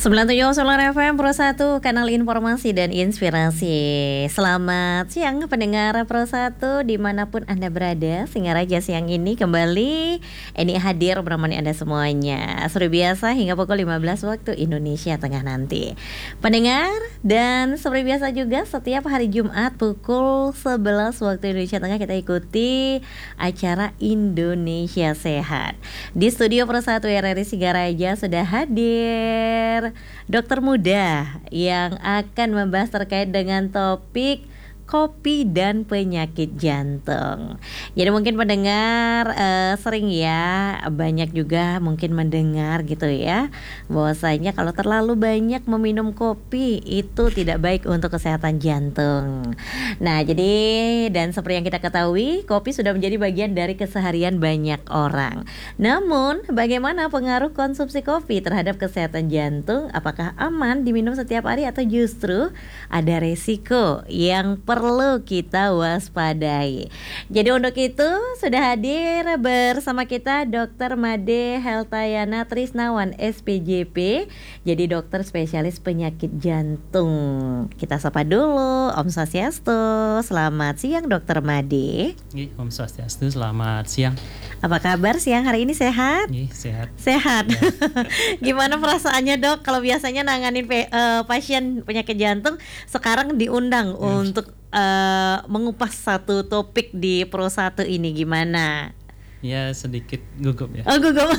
97,9 FM Pro 1, kanal informasi dan inspirasi. Selamat siang pendengar Pro 1 dimanapun Anda berada. Singaraja siang ini kembali Eni hadir menemani Anda semuanya seperti biasa hingga pukul 15 waktu Indonesia Tengah nanti. Pendengar, dan seperti biasa juga setiap hari Jumat pukul 11 waktu Indonesia Tengah kita ikuti acara Indonesia Sehat. Di studio Pro 1 RRI Singaraja sudah hadir dokter muda yang akan membahas terkait dengan topik kopi dan penyakit jantung. Jadi mungkin pendengar sering ya, banyak juga mungkin mendengar gitu ya, bahwasanya kalau terlalu banyak meminum kopi itu tidak baik untuk kesehatan jantung. Nah jadi, dan seperti yang kita ketahui, kopi sudah menjadi bagian dari keseharian banyak orang. Namun bagaimana pengaruh konsumsi kopi terhadap kesehatan jantung? Apakah aman diminum setiap hari atau justru ada resiko yang perlu kita waspadai? Jadi untuk itu sudah hadir bersama kita Dr. Made Heltayana Trisnawan SPJP, jadi dokter spesialis penyakit jantung. Kita sapa dulu. Om Swastiastu. Selamat siang Dr. Made. Om Swastiastu, selamat siang. Apa kabar siang hari ini, sehat? Sehat. Sehat. Ya. Gimana perasaannya dok? Kalau biasanya nanganin pasien penyakit jantung, sekarang diundang untuk mengupas satu topik di Pro 1 ini, gimana? Ya sedikit gugup ya. Oh gugup.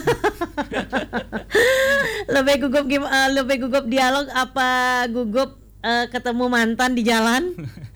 Lebih gugup dialog apa gugup ketemu mantan di jalan?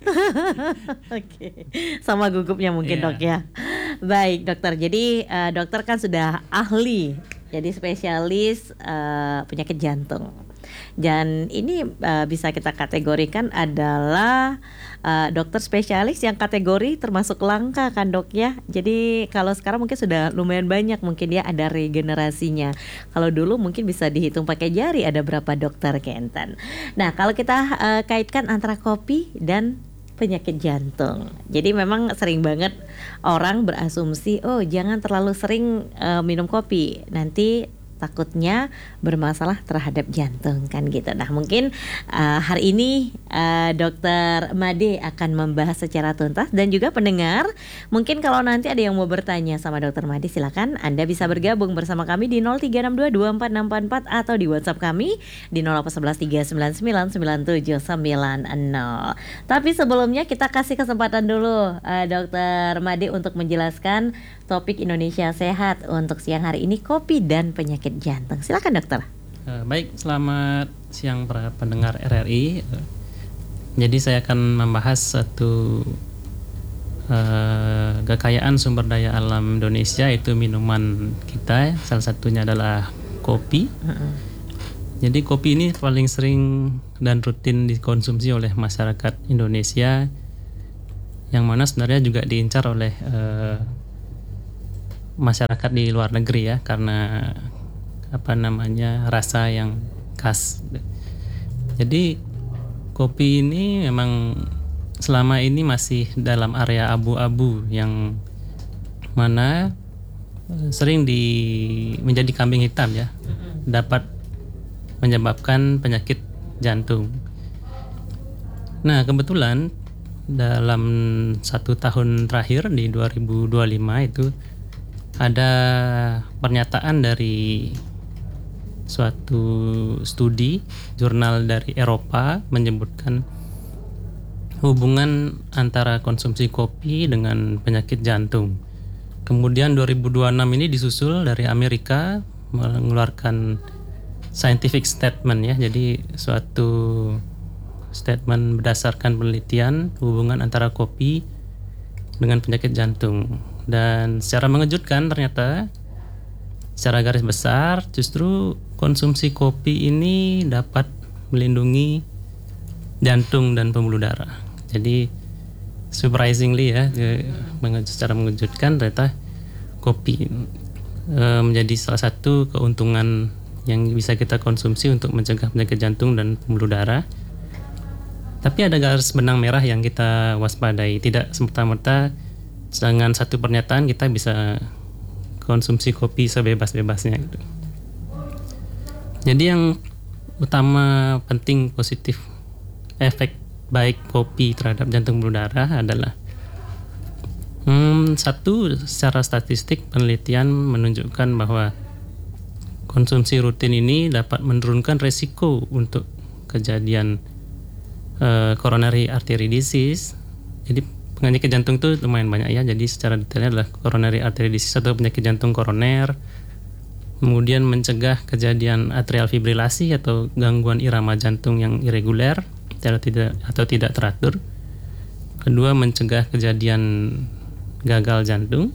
Oke. Sama gugupnya mungkin dok ya. Baik dokter, jadi dokter kan sudah ahli, jadi spesialis penyakit jantung. Dan ini bisa kita kategorikan adalah dokter spesialis yang kategori termasuk langka kan dok ya. Jadi kalau sekarang mungkin sudah lumayan banyak mungkin ya ada regenerasinya. Kalau dulu mungkin bisa dihitung pakai jari ada berapa dokter Kenten. Nah kalau kita kaitkan antara kopi dan penyakit jantung, jadi memang sering banget orang berasumsi, oh jangan terlalu sering minum kopi, nanti takutnya bermasalah terhadap jantung kan gitu. Nah mungkin hari ini Dokter Made akan membahas secara tuntas, dan juga pendengar mungkin kalau nanti ada yang mau bertanya sama Dokter Made, silakan Anda bisa bergabung bersama kami di 0362246644 atau di WhatsApp kami di 081139999790. Tapi sebelumnya kita kasih kesempatan dulu Dokter Made untuk menjelaskan topik Indonesia Sehat untuk siang hari ini, kopi dan penyakit jantung. Silakan dokter. Baik, selamat siang para pendengar RRI. Jadi saya akan membahas satu kekayaan sumber daya alam Indonesia, itu minuman kita. Salah satunya adalah kopi. Jadi kopi ini paling sering dan rutin dikonsumsi oleh masyarakat Indonesia, yang mana sebenarnya juga diincar oleh masyarakat di luar negeri ya, karena rasa yang khas. Jadi kopi ini memang selama ini masih dalam area abu-abu, yang mana sering menjadi kambing hitam ya, dapat menyebabkan penyakit jantung. Nah kebetulan dalam 1 tahun terakhir di 2025 itu ada pernyataan dari suatu studi jurnal dari Eropa menyebutkan hubungan antara konsumsi kopi dengan penyakit jantung. Kemudian 2026 ini disusul dari Amerika mengeluarkan scientific statement ya, jadi suatu statement berdasarkan penelitian hubungan antara kopi dengan penyakit jantung. Dan secara mengejutkan ternyata secara garis besar justru konsumsi kopi ini dapat melindungi jantung dan pembuluh darah. Jadi surprisingly ya, secara mengejutkan ternyata kopi menjadi salah satu keuntungan yang bisa kita konsumsi untuk mencegah penyakit jantung dan pembuluh darah. Tapi ada garis benang merah yang kita waspadai. Tidak semata-mata dengan satu pernyataan kita bisa konsumsi kopi sebebas-bebasnya gitu. Jadi yang utama penting positif efek baik kopi terhadap jantung pembuluh darah adalah satu, secara statistik penelitian menunjukkan bahwa konsumsi rutin ini dapat menurunkan resiko untuk kejadian coronary artery disease. Jadi penyakit jantung itu lumayan banyak ya. Jadi secara detailnya adalah coronary artery disease atau penyakit jantung koroner. Kemudian mencegah kejadian atrial fibrilasi atau gangguan irama jantung yang irreguler atau tidak teratur. Kedua, mencegah kejadian gagal jantung.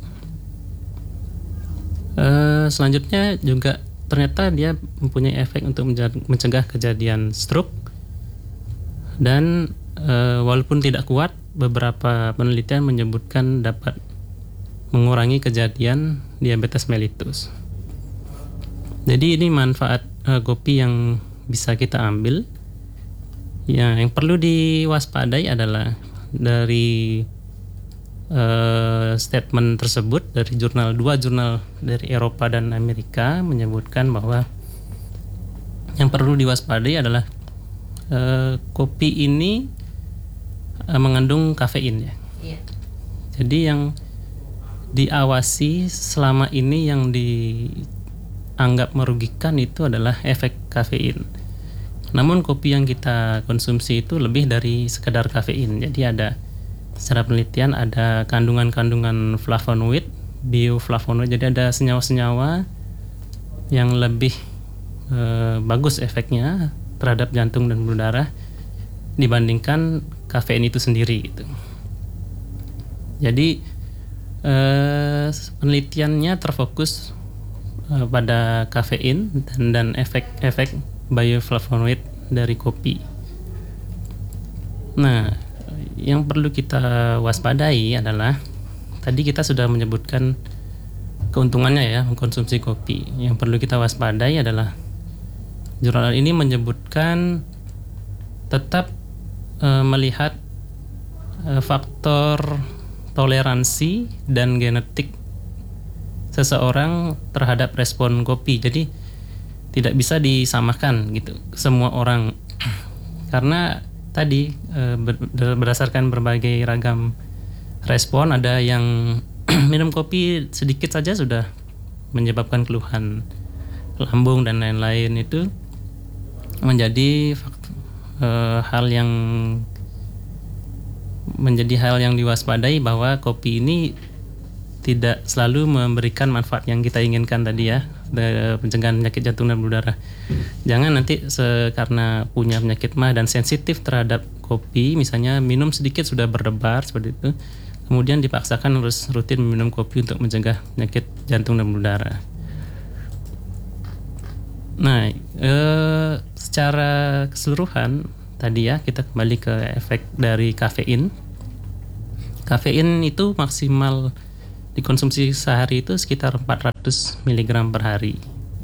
Selanjutnya juga ternyata dia mempunyai efek untuk mencegah kejadian stroke. Dan walaupun tidak kuat, beberapa penelitian menyebutkan dapat mengurangi kejadian diabetes mellitus. Jadi ini manfaat kopi yang bisa kita ambil. Yang perlu diwaspadai adalah dari statement tersebut dari dua jurnal dari Eropa dan Amerika menyebutkan bahwa yang perlu diwaspadai adalah kopi ini mengandung kafein ya. Iya. Jadi yang diawasi selama ini yang dianggap merugikan itu adalah efek kafein. Namun kopi yang kita konsumsi itu lebih dari sekedar kafein. Jadi ada secara penelitian ada kandungan-kandungan flavonoid, bioflavonoid. Jadi ada senyawa-senyawa yang lebih bagus efeknya terhadap jantung dan pembuluh darah dibandingkan kafein itu sendiri gitu. Jadi penelitiannya terfokus pada kafein dan efek-efek bioflavonoid dari kopi. Nah, yang perlu kita waspadai adalah tadi kita sudah menyebutkan keuntungannya ya mengkonsumsi kopi. Yang perlu kita waspadai adalah jurnal ini menyebutkan tetap melihat faktor toleransi dan genetik seseorang terhadap respon kopi. Jadi tidak bisa disamakan gitu semua orang karena tadi berdasarkan berbagai ragam respon, ada yang minum kopi sedikit saja sudah menyebabkan keluhan lambung dan lain-lain. Itu menjadi hal yang diwaspadai bahwa kopi ini tidak selalu memberikan manfaat yang kita inginkan tadi ya, pencegahan penyakit jantung dan pembuluh darah. Jangan nanti karena punya penyakit mah dan sensitif terhadap kopi, misalnya minum sedikit sudah berdebar seperti itu, kemudian dipaksakan harus rutin minum kopi untuk mencegah penyakit jantung dan pembuluh darah. Nah, secara keseluruhan tadi ya kita kembali ke efek dari kafein. Kafein itu maksimal dikonsumsi sehari itu sekitar 400 mg per hari.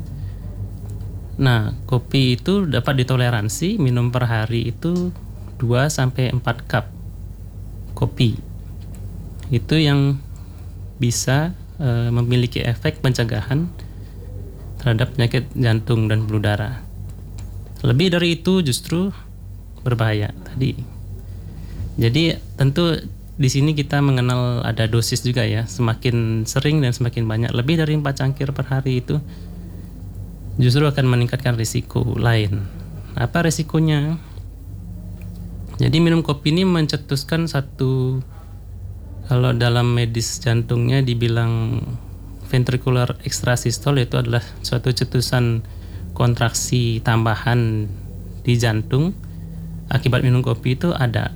Nah, kopi itu dapat ditoleransi minum per hari itu 2-4 cup kopi. Itu yang bisa memiliki efek pencegahan terhadap penyakit jantung dan pembuluh darah. Lebih dari itu justru berbahaya tadi. Jadi tentu di sini kita mengenal ada dosis juga ya. Semakin sering dan semakin banyak, lebih dari 4 cangkir per hari itu justru akan meningkatkan risiko lain. Apa risikonya? Jadi minum kopi ini mencetuskan satu, kalau dalam medis jantungnya dibilang ventricular extrasystole, itu adalah suatu cetusan kontraksi tambahan di jantung akibat minum kopi itu ada.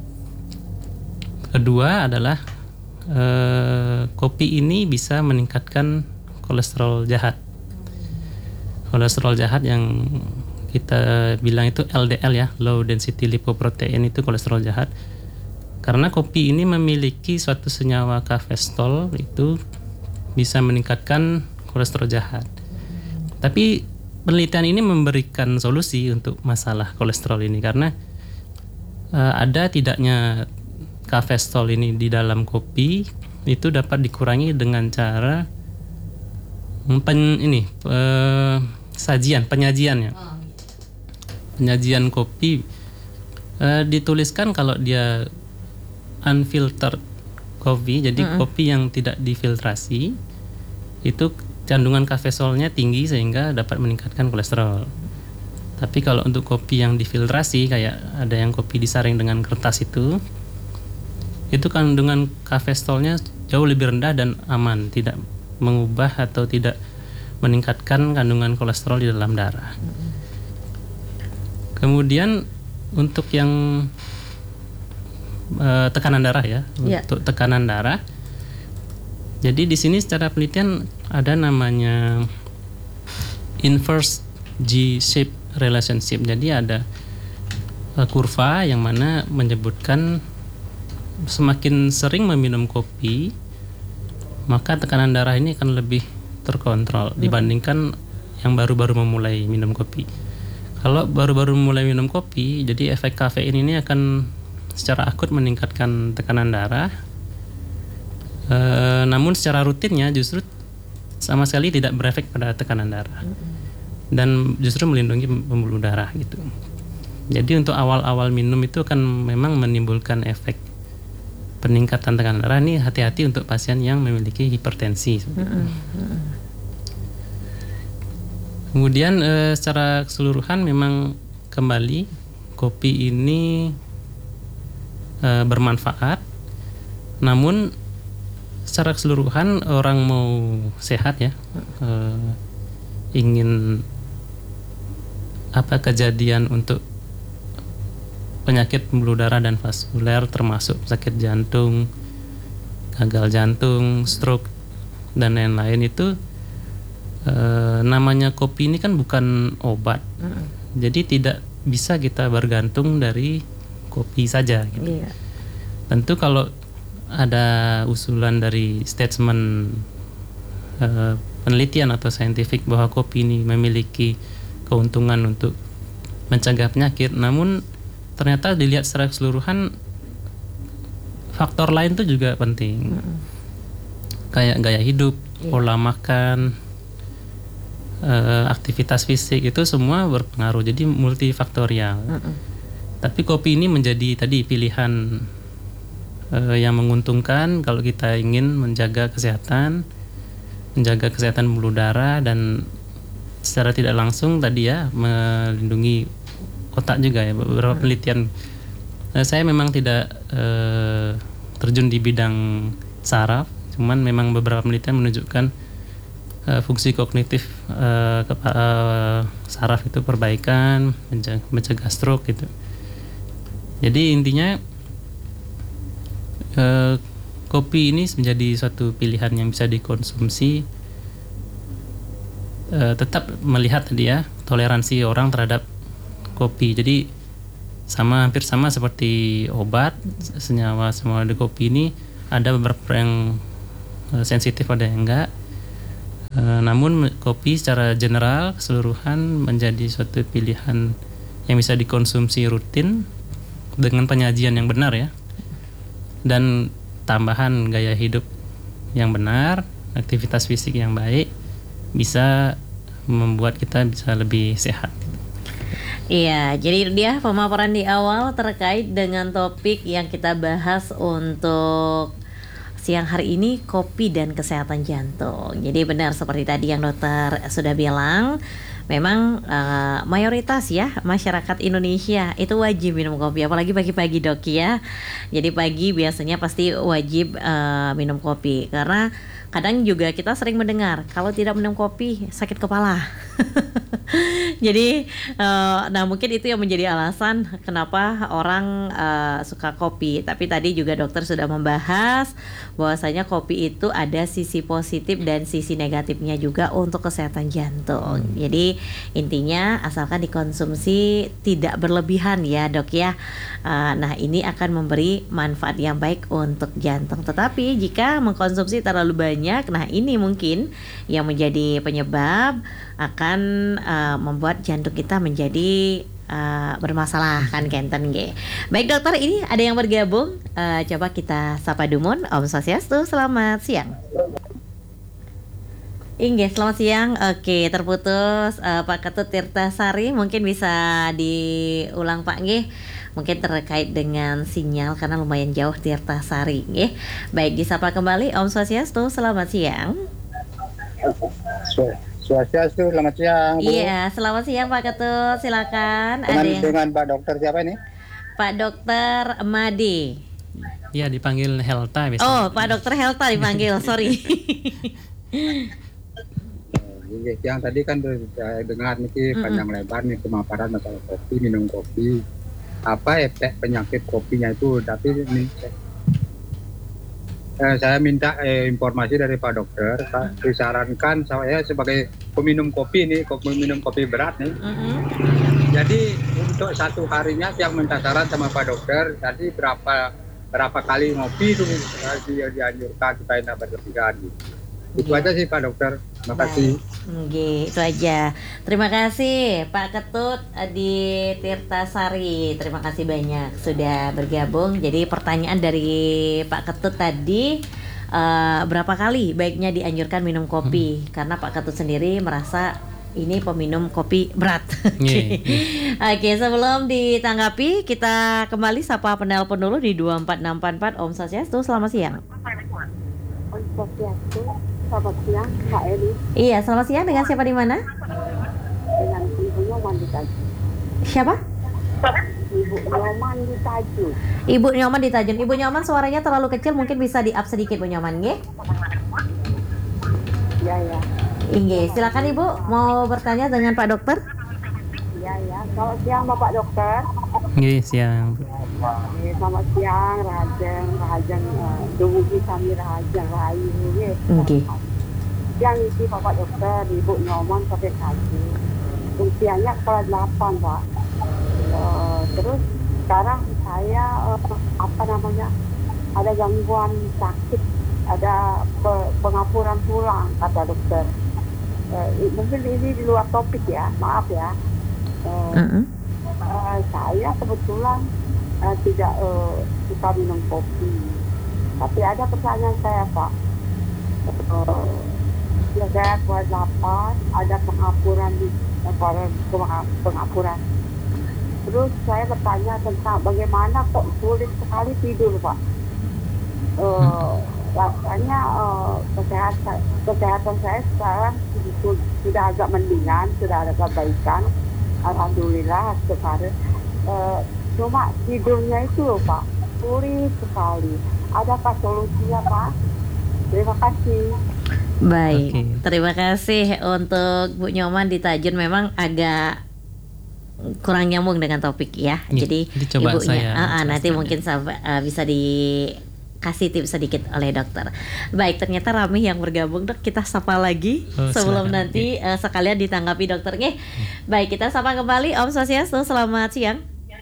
Kedua adalah kopi ini bisa meningkatkan kolesterol jahat. Kolesterol jahat yang kita bilang itu LDL ya, low density lipoprotein, itu kolesterol jahat. Karena kopi ini memiliki suatu senyawa kafestol, itu bisa meningkatkan kolesterol jahat. Tapi penelitian ini memberikan solusi untuk masalah kolesterol ini, karena ada tidaknya kafestol ini di dalam kopi itu dapat dikurangi dengan cara penyajiannya. penyajian kopi dituliskan kalau dia unfiltered coffee, jadi kopi yang tidak difiltrasi, itu kandungan kafesolnya tinggi sehingga dapat meningkatkan kolesterol. Tapi kalau untuk kopi yang difiltrasi, kayak ada yang kopi disaring dengan kertas itu kandungan kafesolnya jauh lebih rendah dan aman, tidak mengubah atau tidak meningkatkan kandungan kolesterol di dalam darah. Kemudian untuk yang tekanan darah ya, untuk tekanan darah. Jadi di sini secara penelitian ada namanya inverse G-shape relationship. Jadi ada kurva yang mana menyebutkan semakin sering meminum kopi, maka tekanan darah ini akan lebih terkontrol dibandingkan yang baru-baru memulai minum kopi. Kalau baru-baru mulai minum kopi, jadi efek kafein ini akan secara akut meningkatkan tekanan darah. Namun secara rutinnya justru sama sekali tidak berefek pada tekanan darah. Dan justru melindungi pembuluh darah gitu. Jadi untuk awal-awal minum itu akan memang menimbulkan efek peningkatan tekanan darah. Ini hati-hati untuk pasien yang memiliki hipertensi. Kemudian secara keseluruhan memang kembali kopi ini bermanfaat. Namun secara keseluruhan orang mau sehat ya, ingin kejadian untuk penyakit pembuluh darah dan vaskuler termasuk sakit jantung, gagal jantung, stroke dan lain-lain itu namanya kopi ini kan bukan obat. Jadi tidak bisa kita bergantung dari kopi saja gitu. Tentu kalau ada usulan dari statement penelitian atau saintifik bahwa kopi ini memiliki keuntungan untuk mencegah penyakit, namun ternyata dilihat secara keseluruhan faktor lain itu juga penting. Kayak gaya hidup, pola makan, aktivitas fisik itu semua berpengaruh, jadi multifaktorial. Tapi kopi ini menjadi tadi pilihan yang menguntungkan kalau kita ingin menjaga kesehatan pembuluh darah dan secara tidak langsung tadi ya melindungi otak juga ya. Beberapa penelitian, saya memang tidak terjun di bidang saraf, cuman memang beberapa penelitian menunjukkan fungsi kognitif saraf itu perbaikan, mencegah stroke gitu. Jadi intinya kopi ini menjadi suatu pilihan yang bisa dikonsumsi, tetap melihat tadi ya toleransi orang terhadap kopi. Jadi hampir sama seperti obat, senyawa di kopi ini ada beberapa yang sensitif, ada yang enggak. Namun kopi secara general keseluruhan menjadi suatu pilihan yang bisa dikonsumsi rutin dengan penyajian yang benar ya, dan tambahan gaya hidup yang benar, aktivitas fisik yang baik bisa membuat kita bisa lebih sehat. Iya, jadi dia pemaparan di awal terkait dengan topik yang kita bahas untuk siang hari ini, kopi dan kesehatan jantung. Jadi benar seperti tadi yang dokter sudah bilang, memang mayoritas ya masyarakat Indonesia itu wajib minum kopi, apalagi pagi-pagi dok ya. Jadi pagi biasanya pasti wajib minum kopi, karena kadang juga kita sering mendengar kalau tidak minum kopi sakit kepala. Jadi nah mungkin itu yang menjadi alasan kenapa orang suka kopi. Tapi tadi juga dokter sudah membahas bahwasanya kopi itu ada sisi positif dan sisi negatifnya juga untuk kesehatan jantung. Jadi intinya asalkan dikonsumsi tidak berlebihan ya dok ya. Nah ini akan memberi manfaat yang baik untuk jantung. Tetapi jika mengkonsumsi terlalu banyak, nah ini mungkin yang menjadi penyebab akan membuat jantung kita menjadi bermasalah kan Kenten G. Baik dokter, ini ada yang bergabung, coba kita sapa Dumun. Om Swastiastu, selamat siang. Inggih, selamat siang. Oke, terputus Pak Ketut Tirtasari, mungkin bisa diulang Pak nggih. Mungkin terkait dengan sinyal karena lumayan jauh Tirtasari nggih. Baik, disapa kembali Om Swastiastu, selamat siang. Swastiastu, selamat siang, Bu. Iya, selamat siang Pak Ketut, silakan. Ada yang Dengan Pak Dokter siapa ini? Pak Dokter Made. Ya, dipanggil Helta biasanya. Oh, Pak Dokter Helta dipanggil, sorry. Yang tadi kan saya dengar nih panjang lebar nih pemaparan masalah kopi, minum kopi. Apa efek penyakit kopinya itu? Tapi ini saya minta informasi dari Pak Dokter. Disarankan saya sebagai peminum kopi nih, peminum kopi berat nih. Jadi untuk satu harinya yang minta saran sama Pak Dokter, tadi berapa kali ngopi itu dianjurkan supaya tidak berlebihan gitu. Itu aja sih Pak Dokter. Terima kasih. Itu aja. Terima kasih Pak Ketut di Tirtasari. Terima kasih banyak sudah bergabung. Jadi pertanyaan dari Pak Ketut tadi, berapa kali baiknya dianjurkan minum kopi? Karena Pak Ketut sendiri merasa ini peminum kopi berat. Oke, sebelum ditanggapi kita kembali sapa penelpon dulu di 24644. Om Swastiastu, selamat siang. Om Swastiastu, selamat siang Mbak Eni. Iya, selamat siang, dengan siapa di mana? Dengan Ibu Nyoman di Tajun. Siapa? Ibu Nyoman di Tajun. Ibu Nyoman di Tajun. Ibu Nyoman suaranya terlalu kecil, mungkin bisa di-up sedikit Bu Nyoman, nggih? Ya. Nggih, silakan Ibu mau bertanya dengan Pak Dokter. Ya. Selamat siang Bapak Dokter. Nggih, siang. Selamat siang Rahajang Dumugi Sami Rahajang Rahayu nggih. Nggih. Yang isi Bapak Dokter Ibu Nyoman sampai Tajun. Usianya kelas 8 Pak. Terus sekarang saya ada gangguan sakit, ada pengapuran tulang kata dokter. Mungkin ini di luar topik ya, maaf ya. Saya kebetulan tidak suka minum kopi, tapi ada pertanyaan saya Pak. Saya kelas 8, ada pengapuran di pengapuran. Terus saya bertanya tentang bagaimana kok sulit sekali tidur Pak. Rasanya kesehatan saya sekarang sudah agak mendingan, sudah ada kebaikan, alhamdulillah sekarang. Cuma tidurnya itu loh Pak, sulit sekali. Adakah solusinya Pak? Terima kasih. Baik, terima kasih untuk Bu Nyoman di Tajun. Memang agak kurang nyambung dengan topik ya. Jadi coba ibunya saya nanti mungkin bisa dikasih tips sedikit oleh dokter. Baik, ternyata Rami yang bergabung Dok. Kita sapa lagi sebelum nanti sekalian ditanggapi dokternya. Baik, kita sapa kembali Om Swastiastu, selamat siang.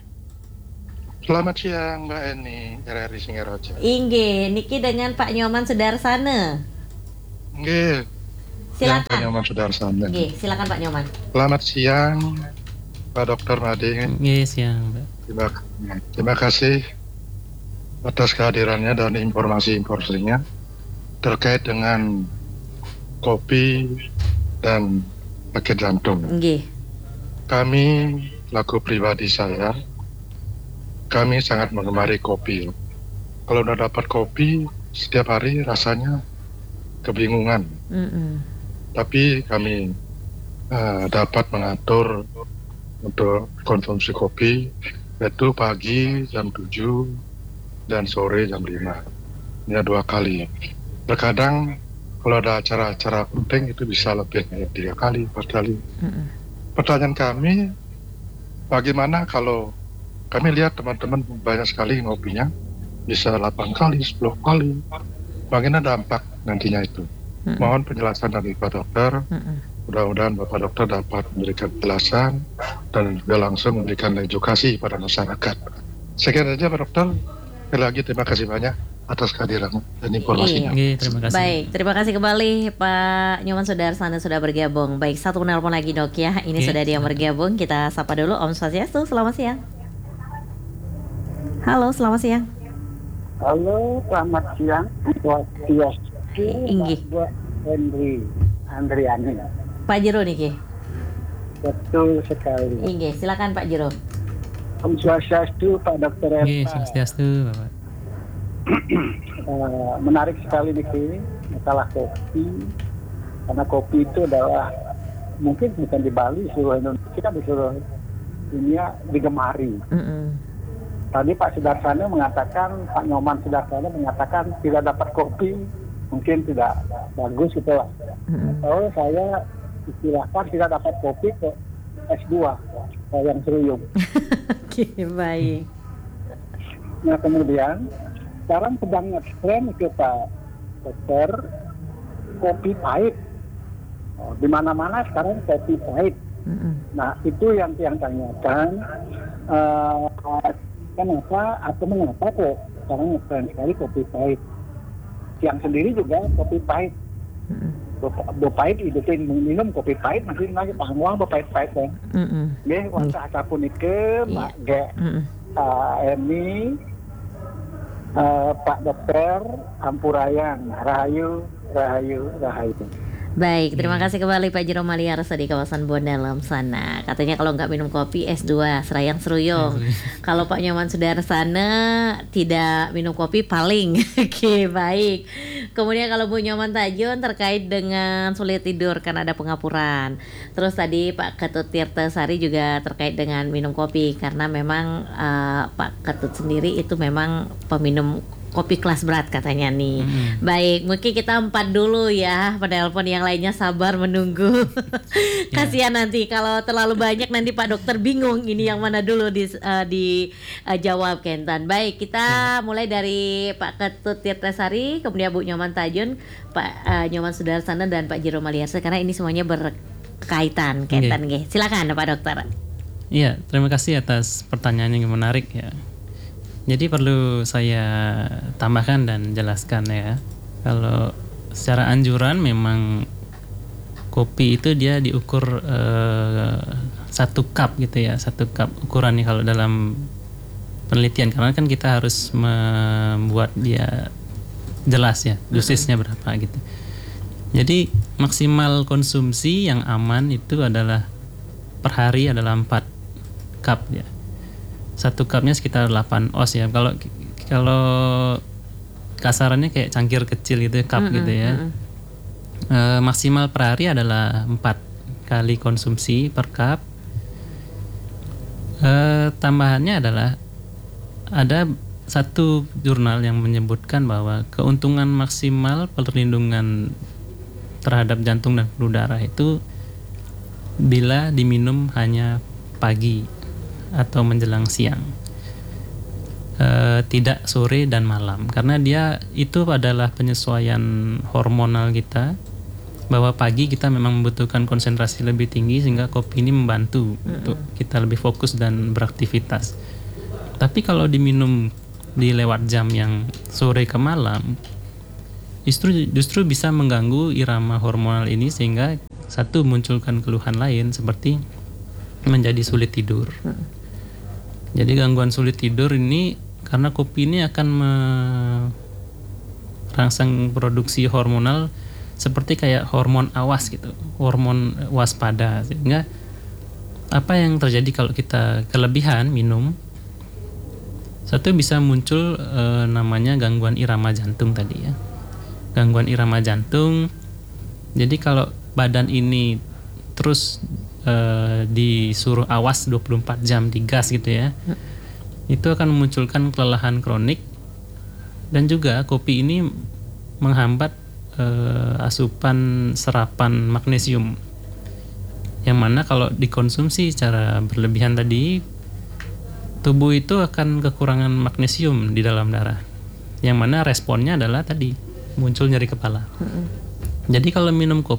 Selamat siang Mbak Eni, RRI Singaraja. Inggih, niki dengan Pak Nyoman Sudarsana. Nggih. Silakan. Pak Nyoman Sudarsana. Nggih, silakan Pak Nyoman. Selamat siang Pak Dokter Made. Nggih, siang Mbak. Terima kasih atas kehadirannya dan informasinya terkait dengan kopi dan sakit jantung. Nggih. Kami, laku pribadi saya, kami sangat mengemari kopi. Kalau udah dapat kopi setiap hari rasanya kebingungan. Tapi kami dapat mengatur untuk konsumsi kopi, yaitu pagi jam 7 dan sore jam 5. Ini 2 kali. Terkadang kalau ada acara-acara penting itu bisa lebih dari 3 kali, 4 kali. Pertanyaan kami, bagaimana kalau kami lihat teman-teman banyak sekali ngopinya, bisa 8 kali, 10 kali. Bagaimana dampak nantinya itu? Mohon penjelasan dari Pak Dokter. Mudah-mudahan Bapak Dokter dapat memberikan penjelasan dan juga langsung memberikan edukasi pada masyarakat. Sekian saja Pak Dokter. Sekali lagi terima kasih banyak atas kehadiran dan informasinya. Terima kasih. Baik, terima kasih kembali Pak Nyoman Sudarsana sudah bergabung. Baik, satu penelpon lagi Dok ya. Ini sudah dia bergabung. Kita sapa dulu Om Swastiastu, selamat siang. Halo, selamat siang. Halo, selamat siang. Swastiastu. Inggih. Henry. Andriani. Pak Jero niki. Betul sekali. Inggih, silakan Pak Jero. Om Swastiastu, Pak Dokter Oke, Eva. Swastiastu, Bapak. Menarik sekali nih masalah kopi. Karena kopi itu adalah mungkin bukan di Bali, seluruh Indonesia, di seluruh dunia digemari. Tadi Pak Sudarsana mengatakan, Pak Nyoman Sudarsana mengatakan tidak dapat kopi, mungkin tidak bagus gitu lah. Kalau saya istilahkan tidak dapat kopi ke S2 yang seruyung. Oke, baik. Nah kemudian sekarang sedang nge-trend ke Pak Dokter kopi pahit. Di mana-mana sekarang kopi pahit. Nah itu yang tanyakan kenapa atau mengapa kok sekarang nge-trend sekali kopi pahit. Yang sendiri juga kopi pahit. Bopahit hidupin minum kopi pahit masih lagi panguang bopahit-pahit kan. Nggih wonten sapunikeun Pak Ge. Emi Pak Dokter Ampurayan Rahayu. Baik, terima kasih kembali Pak Jero Maliarsa di kawasan Bondalam sana. Katanya kalau nggak minum kopi S2 serayang seruyung. Kalau Pak Nyoman Sudarsana tidak minum kopi paling. Oke, baik. Kemudian kalau Bu Nyoman Tajun terkait dengan sulit tidur karena ada pengapuran. Terus tadi Pak Ketut Tirtasari juga terkait dengan minum kopi karena memang Pak Ketut sendiri itu memang peminum kopi kelas berat katanya nih. Baik, mungkin kita 4 dulu ya. Penelpon yang lainnya sabar menunggu. Kasihan nanti kalau terlalu banyak nanti Pak Dokter bingung ini yang mana dulu dijawab Kentan. Baik, kita mulai dari Pak Ketut Tirtasari, kemudian Bu Nyoman Tajun, Pak Nyoman Sudarsana dan Pak Jero Maliarsa karena ini semuanya berkaitan Kentan nggih. Silakan Pak Dokter. Iya, terima kasih atas pertanyaan yang menarik ya. Jadi perlu saya tambahkan dan jelaskan ya. Kalau secara anjuran memang kopi itu dia diukur 1 cup gitu ya, 1 cup ukurannya kalau dalam penelitian, karena kan kita harus membuat dia jelas ya dosisnya berapa gitu. Jadi maksimal konsumsi yang aman itu adalah per hari adalah 4 cup ya. 1 cupnya sekitar 8 oz ya. Kalau kasarannya kayak cangkir kecil gitu ya, cup gitu ya. Maksimal per hari adalah 4 kali konsumsi per cup. Tambahannya adalah ada satu jurnal yang menyebutkan bahwa keuntungan maksimal perlindungan terhadap jantung dan pembuluh darah itu bila diminum hanya pagi atau menjelang siang, tidak sore dan malam, karena dia itu adalah penyesuaian hormonal kita, bahwa pagi kita memang membutuhkan konsentrasi lebih tinggi sehingga kopi ini membantu untuk kita lebih fokus dan beraktivitas. Tapi kalau diminum di lewat jam yang sore ke malam, justru bisa mengganggu irama hormonal ini sehingga satu munculkan keluhan lain seperti menjadi sulit tidur. Jadi gangguan sulit tidur ini karena kopi ini akan merangsang produksi hormonal seperti kayak hormon awas gitu, hormon waspada, sehingga apa yang terjadi kalau kita kelebihan minum, satu bisa muncul namanya gangguan irama jantung tadi ya, gangguan irama jantung. Jadi kalau badan ini terus disuruh awas 24 jam digas gitu ya, itu akan memunculkan kelelahan kronik, dan juga kopi ini menghambat asupan serapan magnesium, yang mana kalau dikonsumsi secara berlebihan tadi, tubuh itu akan kekurangan magnesium di dalam darah, yang mana responnya adalah tadi muncul nyeri kepala. Jadi kalau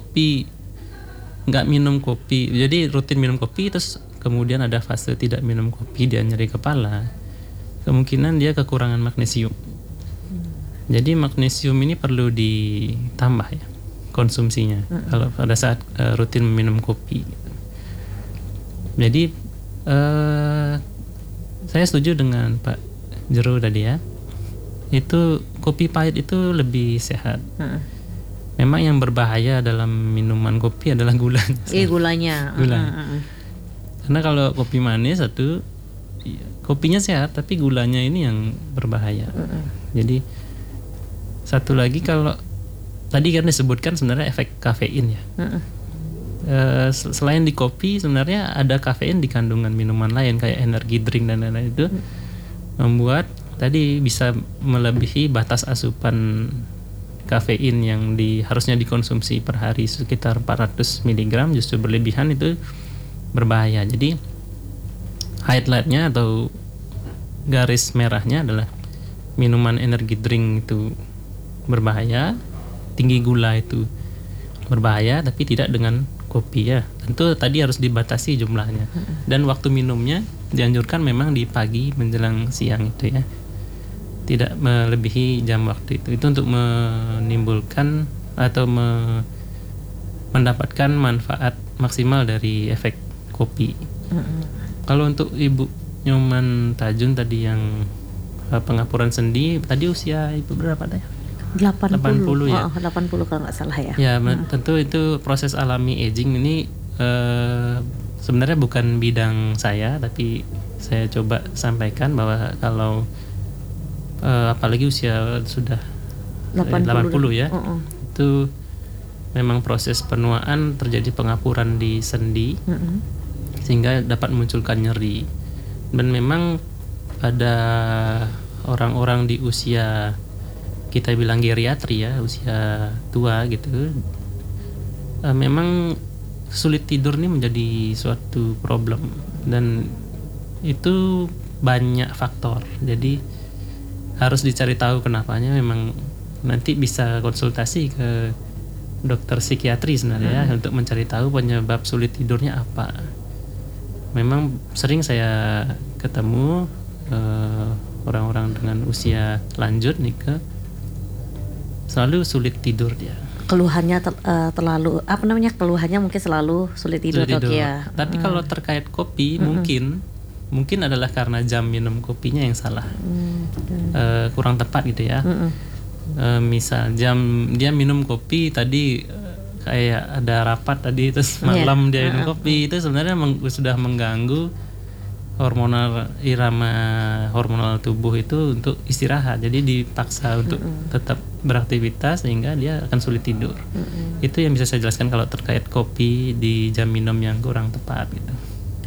nggak minum kopi, jadi rutin minum kopi terus kemudian ada fase tidak minum kopi dia nyeri kepala, kemungkinan dia kekurangan magnesium. Jadi magnesium ini perlu ditambah ya konsumsinya kalau pada saat rutin minum kopi. Jadi saya setuju dengan Pak Jero tadi ya, itu kopi pahit itu lebih sehat. memang yang berbahaya dalam minuman kopi adalah gulanya. Gulanya. Karena kalau kopi manis kopinya sehat tapi gulanya ini yang berbahaya. Jadi satu lagi, kalau tadi kan disebutkan sebenarnya efek kafein ya. Selain di kopi sebenarnya ada kafein di kandungan minuman lain kayak energi drink dan lain-lain, itu membuat tadi bisa melebihi batas asupan kafein yang harusnya dikonsumsi per hari sekitar 400 mg, justru berlebihan itu berbahaya. Jadi highlightnya atau garis merahnya adalah minuman energi drink itu berbahaya, tinggi gula itu berbahaya, tapi tidak dengan kopi ya. Tentu tadi harus dibatasi jumlahnya, dan waktu minumnya dianjurkan memang di pagi menjelang siang itu ya, tidak melebihi jam waktu itu. Itu untuk menimbulkan atau mendapatkan manfaat maksimal dari efek kopi. Kalau untuk Ibu Nyoman Tajun tadi yang pengapuran sendi, tadi usia Ibu berapa tadi? 80 ya. 80 kalau nggak salah ya. Ya, tentu itu proses alami aging ini sebenarnya bukan bidang saya, tapi saya coba sampaikan bahwa kalau apalagi usia sudah 80 ya, itu memang proses penuaan terjadi pengapuran di sendi, sehingga dapat memunculkan nyeri. Dan memang pada orang-orang di usia kita bilang geriatri ya, usia tua gitu, memang sulit tidur nih menjadi suatu problem, dan itu banyak faktor. Jadi harus dicari tahu kenapanya. Memang nanti bisa konsultasi ke dokter psikiatri sebenarnya untuk mencari tahu penyebab sulit tidurnya apa. Memang sering saya ketemu orang-orang dengan usia lanjut nih selalu sulit tidur dia. Keluhannya keluhannya mungkin selalu sulit tidur. Ya. Tapi kalau terkait kopi mungkin adalah karena jam minum kopinya yang salah, kurang tepat gitu ya. Misal jam dia minum kopi tadi kayak ada rapat tadi, terus malam dia minum kopi, itu sebenarnya sudah mengganggu irama hormonal tubuh itu untuk istirahat. Jadi dipaksa untuk tetap beraktivitas sehingga dia akan sulit tidur. Itu yang bisa saya jelaskan kalau terkait kopi di jam minum yang kurang tepat gitu.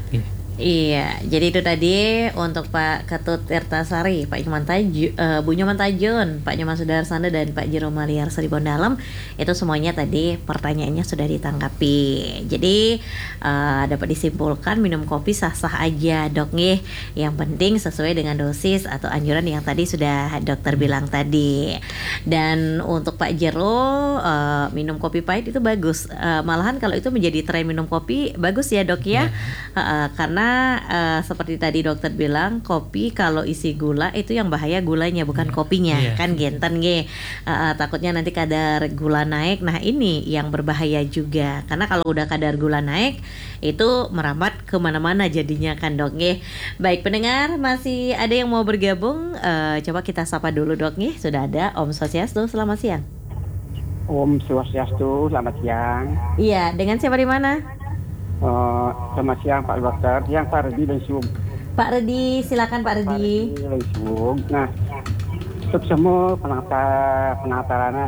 Iya, jadi itu tadi untuk Pak Ketut Tirtasari, Pak Nyoman Bu Nyoman Tajun, Pak Nyoman Sudarsana, dan Pak Jero Maliar Seribon Dalam. Itu semuanya tadi pertanyaannya sudah ditanggapi. Jadi dapat disimpulkan minum kopi sah-sah aja dok nih. Yang penting sesuai dengan dosis atau anjuran yang tadi sudah dokter bilang tadi. Dan untuk Pak Jero, minum kopi pahit itu bagus. Malahan kalau itu menjadi tren minum kopi bagus ya dok ya. Karena seperti tadi dokter bilang, kopi kalau isi gula itu yang bahaya gulanya, bukan kopinya. Kan genten takutnya nanti kadar gula naik. Nah ini yang berbahaya juga, karena kalau udah kadar gula naik itu merambat kemana-mana jadinya kan dok. Baik pendengar, masih ada yang mau bergabung, coba kita sapa dulu dok. Sudah ada Om Swastiastu, selamat siang. Om Swastiastu, selamat siang. Iya, dengan siapa di mana? Selamat siang Pak Dokter, yang Pak Redi Lengsum. Pak Redi, silakan Pak Redi. Lengsum. Nah, untuk semua penataran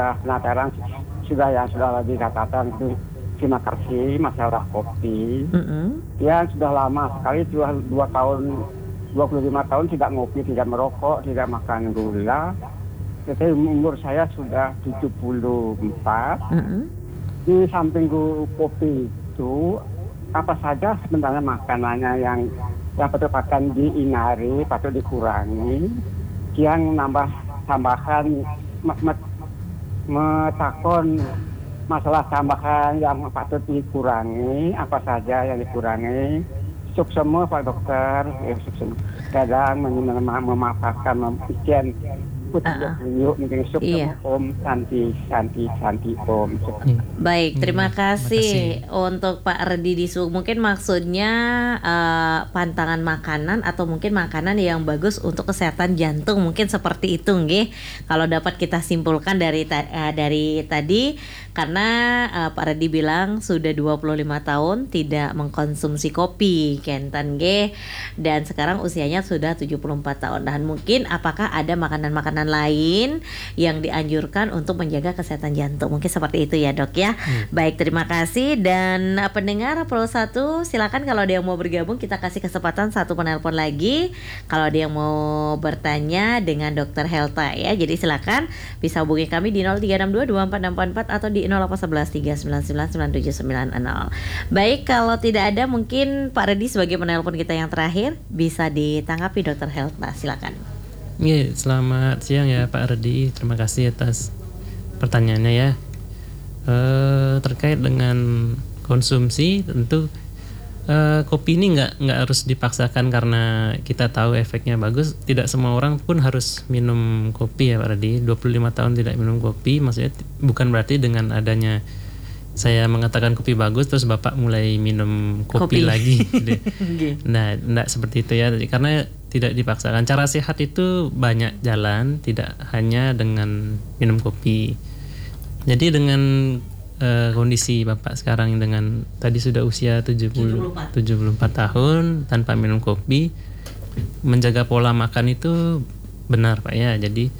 sudah lagi katakan itu. Terima kasih masalah kopi. Yang sudah lama sekali, 25 tahun tidak ngopi, tidak merokok, tidak makan gula. Jadi umur saya sudah 74. Di samping kopi itu apa saja sebenarnya makanannya yang patut dihindari, patut dikurangi, yang tambahan metakon masalah tambahan yang patut dikurangi, apa saja yang dikurangi. Semua Pak Dokter, kadang memaafkan Yuk besok Iya. Om cantik Om. Baik, terima Terima kasih untuk Pak Redi di Subang. Mungkin maksudnya pantangan makanan atau mungkin makanan yang bagus untuk kesehatan jantung, mungkin seperti itu nggih. Kalau dapat kita simpulkan dari tadi, karena Pak Redi bilang sudah 25 tahun tidak mengkonsumsi kopi, kenten nggih, dan sekarang usianya sudah 74 tahun. Dan mungkin apakah ada makanan-makanan lain yang dianjurkan untuk menjaga kesehatan jantung? Mungkin seperti itu ya, Dok ya. Baik, terima kasih. Dan pendengar Pro 1, silakan kalau ada yang mau bergabung, kita kasih kesempatan satu penelpon lagi. Kalau ada yang mau bertanya dengan Dr. Helta ya. Jadi silakan bisa hubungi kami di 0362246444 atau di 081139999790. Baik, kalau tidak ada, mungkin Pak Redi sebagai penelpon kita yang terakhir bisa ditanggapi Dr. Helta. Silakan. Iya, selamat siang ya Pak Redi. Terima kasih atas pertanyaannya ya. Terkait dengan konsumsi, tentu kopi ini nggak harus dipaksakan karena kita tahu efeknya bagus. Tidak semua orang pun harus minum kopi ya Pak Redi. 25 tahun tidak minum kopi, maksudnya bukan berarti dengan adanya saya mengatakan kopi bagus terus Bapak mulai minum kopi lagi gitu. Nah, enggak seperti itu ya. Karena tidak dipaksakan. Cara sehat itu banyak jalan, tidak hanya dengan minum kopi. Jadi dengan kondisi Bapak sekarang dengan tadi sudah usia 74 tahun tanpa minum kopi, menjaga pola makan itu benar Pak ya. Jadi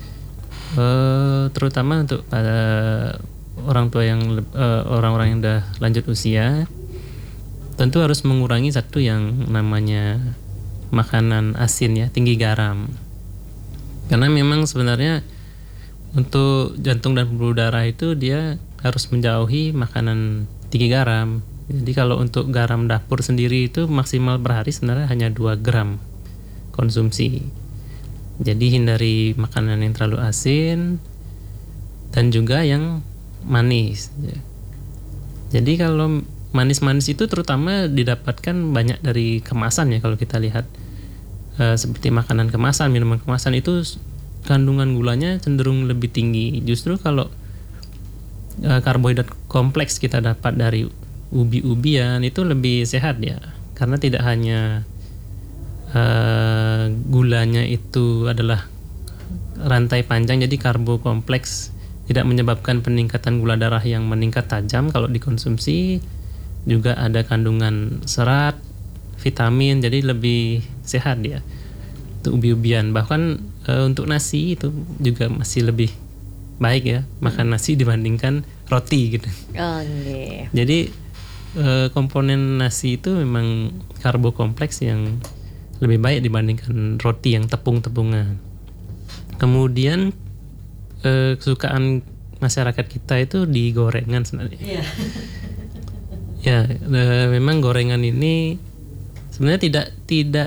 terutama untuk orang tua yang orang-orang yang udah lanjut usia, tentu harus mengurangi satu yang namanya makanan asin ya, tinggi garam. Karena memang sebenarnya untuk jantung dan pembuluh darah itu dia harus menjauhi makanan tinggi garam. Jadi kalau untuk garam dapur sendiri itu maksimal per hari sebenarnya hanya 2 gram konsumsi. Jadi hindari makanan yang terlalu asin dan juga yang manis. Jadi kalau manis-manis itu terutama didapatkan banyak dari kemasan ya. Kalau kita lihat seperti makanan kemasan, minuman kemasan itu kandungan gulanya cenderung lebih tinggi. Justru kalau karbohidrat kompleks kita dapat dari ubi-ubian itu lebih sehat ya, karena tidak hanya gulanya itu adalah rantai panjang, jadi karbo kompleks tidak menyebabkan peningkatan gula darah yang meningkat tajam kalau dikonsumsi. Juga ada kandungan serat, vitamin, jadi lebih sehat dia. Untuk ubi-ubian, bahkan untuk nasi itu juga masih lebih baik ya, makan nasi dibandingkan roti gitu. Jadi komponen nasi itu memang karbo kompleks yang lebih baik dibandingkan roti yang tepung-tepungan. Kemudian kesukaan masyarakat kita itu di gorengan sebenarnya. Ya, memang gorengan ini sebenarnya tidak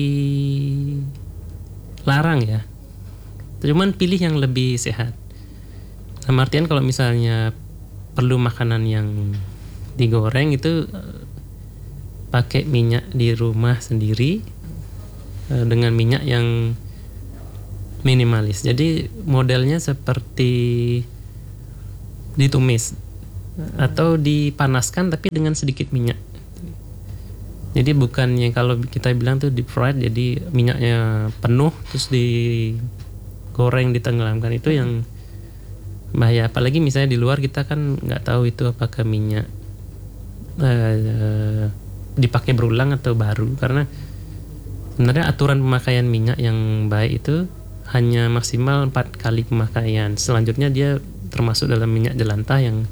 dilarang ya. Cuman pilih yang lebih sehat. Nah, artian kalau misalnya perlu makanan yang digoreng itu pakai minyak di rumah sendiri dengan minyak yang minimalis. Jadi modelnya seperti ditumis atau dipanaskan tapi dengan sedikit minyak. Jadi bukannya kalau kita bilang tuh deep fried, jadi minyaknya penuh terus digoreng, ditenggelamkan, itu yang bahaya. Apalagi misalnya di luar kita kan nggak tahu itu apakah minyak dipakai berulang atau baru, karena sebenarnya aturan pemakaian minyak yang baik itu hanya maksimal 4 kali pemakaian. Selanjutnya dia termasuk dalam minyak jelantah yang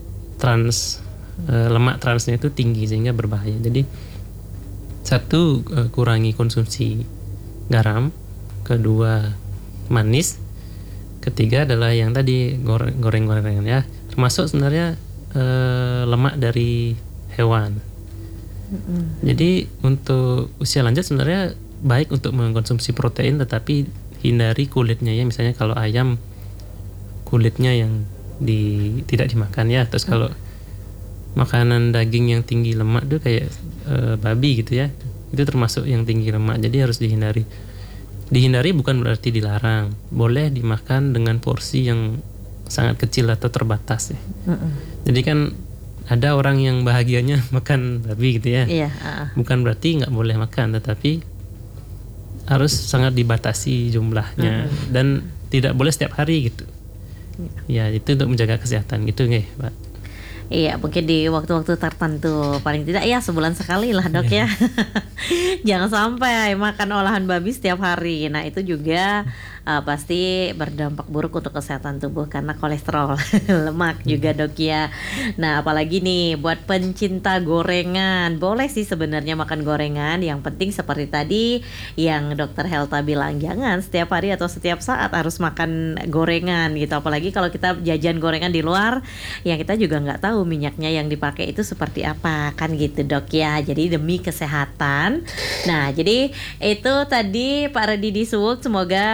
lemak transnya itu tinggi sehingga berbahaya. Jadi satu, kurangi konsumsi garam. Kedua, manis. Ketiga adalah yang tadi goreng-gorengan ya, termasuk sebenarnya lemak dari hewan. Jadi untuk usia lanjut sebenarnya baik untuk mengkonsumsi protein, tetapi hindari kulitnya ya. Misalnya kalau ayam kulitnya yang tidak dimakan ya. Terus kalau makanan daging yang tinggi lemak tuh kayak babi gitu ya, itu termasuk yang tinggi lemak, jadi harus dihindari. Dihindari bukan berarti dilarang, boleh dimakan dengan porsi yang sangat kecil atau terbatas ya. Jadi kan ada orang yang bahagianya makan babi gitu ya. Iya. Bukan berarti nggak boleh makan, tetapi harus sangat dibatasi jumlahnya dan tidak boleh setiap hari gitu. Ya itu untuk menjaga kesehatan gitu nggih, Pak. Iya, mungkin di waktu-waktu tertentu, paling tidak ya sebulan sekali lah dok ya. Jangan sampai makan olahan babi setiap hari. Nah itu juga pasti berdampak buruk untuk kesehatan tubuh karena kolesterol, lemak juga dok ya. Nah apalagi nih buat pencinta gorengan, boleh sih sebenarnya makan gorengan. Yang penting seperti tadi yang dokter Helta bilang, jangan setiap hari atau setiap saat harus makan gorengan gitu. Apalagi kalau kita jajan gorengan di luar, yang kita juga nggak tahu minyaknya yang dipakai itu seperti apa kan gitu dok ya. Jadi demi kesehatan. Nah jadi itu tadi Pak Redi Disuwuk, semoga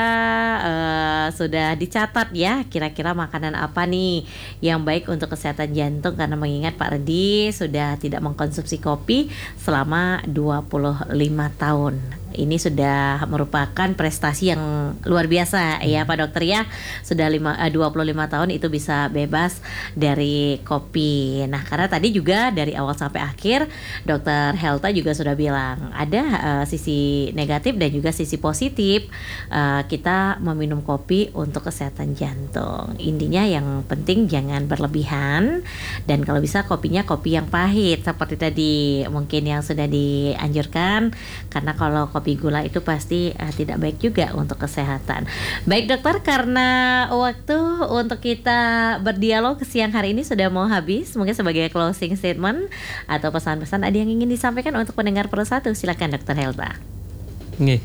sudah dicatat ya kira-kira makanan apa nih yang baik untuk kesehatan jantung, karena mengingat Pak Redi sudah tidak mengkonsumsi kopi selama 25 tahun. Ini sudah merupakan prestasi yang luar biasa ya Pak Dokter ya. Sudah 25 tahun itu bisa bebas dari kopi. Nah karena tadi juga dari awal sampai akhir Dokter Helta juga sudah bilang ada sisi negatif dan juga sisi positif kita meminum kopi untuk kesehatan jantung. Intinya yang penting jangan berlebihan, dan kalau bisa kopinya kopi yang pahit seperti tadi mungkin yang sudah dianjurkan, karena kalau kopi gula itu pasti tidak baik juga untuk kesehatan. Baik dokter, karena waktu untuk kita berdialog siang hari ini sudah mau habis, mungkin sebagai closing statement atau pesan-pesan ada yang ingin disampaikan untuk pendengar Pro 1, silakan Dokter Helta. Nggih,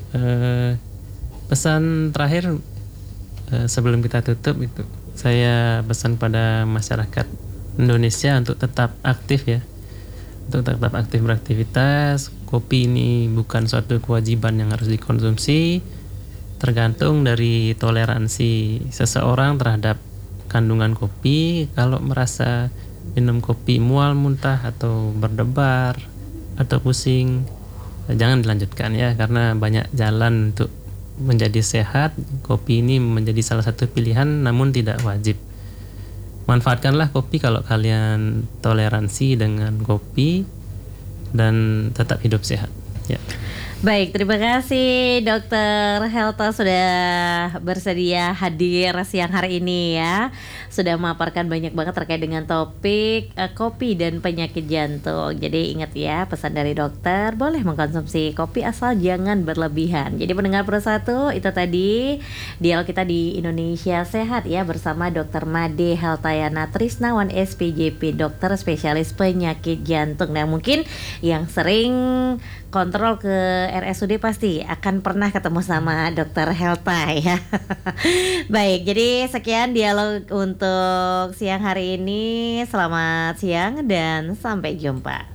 pesan terakhir sebelum kita tutup itu saya pesan pada masyarakat Indonesia untuk tetap aktif ya, untuk tetap aktif beraktivitas. Kopi ini bukan suatu kewajiban yang harus dikonsumsi, tergantung dari toleransi seseorang terhadap kandungan kopi. Kalau merasa minum kopi mual, muntah atau berdebar atau pusing, jangan dilanjutkan ya, karena banyak jalan untuk menjadi sehat. Kopi ini menjadi salah satu pilihan namun tidak wajib. Manfaatkanlah kopi kalau kalian toleransi dengan kopi dan tetap hidup sehat ya. Baik, terima kasih Dokter Helta sudah bersedia hadir siang hari ini ya. Sudah memaparkan banyak banget terkait dengan topik kopi dan penyakit jantung. Jadi ingat ya pesan dari dokter, boleh mengkonsumsi kopi asal jangan berlebihan. Jadi pendengar Pro 1, itu tadi dialog kita di Indonesia Sehat ya bersama Dokter Made Heltayana Trisnawan SPJP, dokter spesialis penyakit jantung. Nah mungkin yang sering kontrol ke RSUD pasti akan pernah ketemu sama Dokter Helta ya. Baik, jadi sekian dialog untuk siang hari ini. Selamat siang dan sampai jumpa.